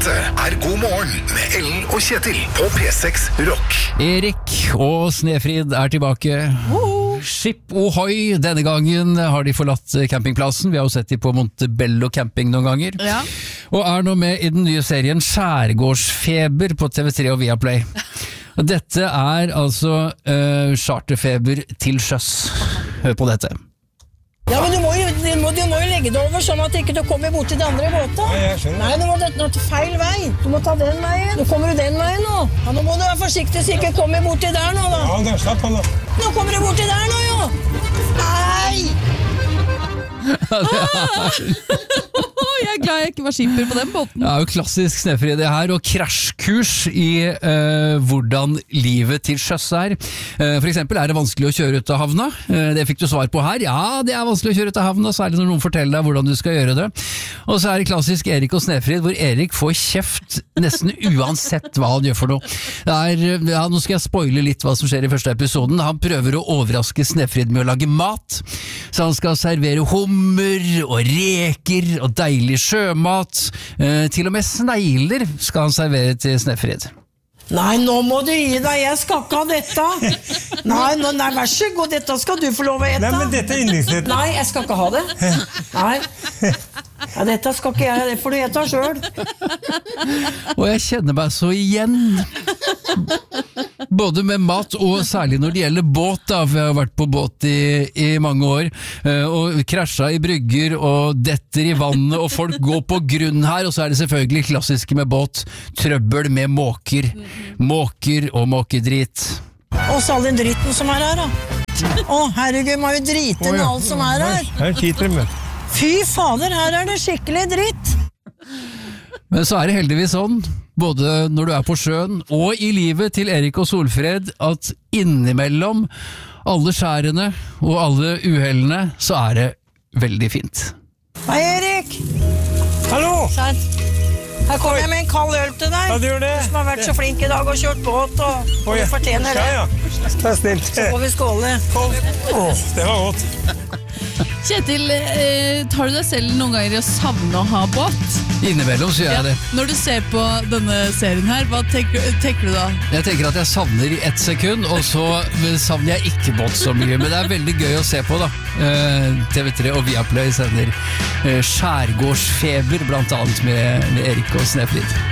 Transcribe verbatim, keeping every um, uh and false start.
Dette er God morgen med Ellen og Kjetil på P seks Rock. Erik og Snefrid er tilbake. Skip ohoi, denne gangen har de forlatt campingplassen. Vi har jo sett de på Montebello camping noen ganger. Ja. Og er nå med i den nye serien Skjærgårdsfeber på T V tre og Viaplay. Og dette er altså uh, charterfeber til sjøs. Hør på dette. Ja, men du må, jo, du, må, du må jo legge det over sånn at ikke du kommer bort til de andre båta. Ja, jeg skjønner. Nei, nå må du til feil vei. Du må ta den veien. Nå kommer du den veien nå. Ja, nå må du være forsiktig så ikke kommer bort til der nå da. Ja, der slapp han da. Nå kommer du bort til der nå, jo. Nei! Jeg er glad jeg ikke var skipper på den båten. Det er jo klassisk Snefrid det her, og krasjkurs i uh, hvordan livet til sjøs er. Uh, for eksempel, er det vanskelig å kjøre ut av havna? Uh, det fikk du svar på her. Ja, det er vanskelig å kjøre ut av havna, særlig når noen forteller deg hvordan du skal gjøre det. Og så er det klassisk Erik og Snefrid, hvor Erik får kjeft nesten uansett hva han gjør for noe. Det er, ja, nå skal jeg spoile litt hva som skjer i første episoden. Han prøver å overraske Snefrid med å lage mat, så han skal servere hummer og reker og deilig sjømat. Eh, til og med snegler skal han servere til Snefrid. Nei, nå må du gi deg. Jeg skal ikke ha dette. Nei, nå, nei, vær så god. Dette skal du få lov å ete. Nei, men dette er yndlingsretten. Nei, jeg skal ikke ha det. Nei. Ja, dette skal ikke jeg. Det får du ete selv. Og jeg kjenner meg så igjen. Både med mat og særlig når det gjelder båt da, for jeg har vært på båt i, i mange år, og krasja i brygger og detter i vannet, og folk går på grunn her, og så er det selvfølgelig klassiske med båt, trøbbel med måker, måker og måkedrit. Og så all den dritten som er her da. Å, herregud, må jo drite inn alt som er her. Her kiter det med. Fy fader, her er det skikkelig dritt. Men så er det heldigvis sånn, både når du er på sjøen og i livet til Erik og Solfred, at innimellom alle skjærene og alle uhellene, så er det veldig fint. Hei, Erik. Hallo! Her, her kommer jeg med en kald øl til deg. Ja, du gjør det. Du som har vært så flink i dag og kjørt båt, og, og du fortjener det. Ja, ja. Det er snilt. Så får vi skåle. Åh, det var godt. Kjetil, eh, tar du deg selv noen ganger i å savne å ha båt? Innimellom så gjør jeg det. Når du ser på denne serien her, hva tenker, tenker du da? Jeg tenker at jeg savner i ett sekund, og så savner jeg ikke båt så mye. Men det er veldig gøy å se på da. Eh, T V tre og Viaplay sender eh, Skjærgårdsfeber, blant annet med, med Erik og Snefrid.